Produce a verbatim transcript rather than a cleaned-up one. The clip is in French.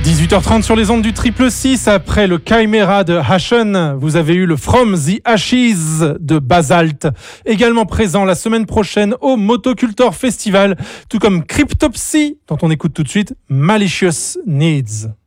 dix-huit heures trente sur les ondes du Triple six. Après le Chimera de Hashen, vous avez eu le From the Ashes de Basalt. Également présent la semaine prochaine au Motocultor Festival, tout comme Cryptopsy, dont on écoute tout de suite Malicious Needs.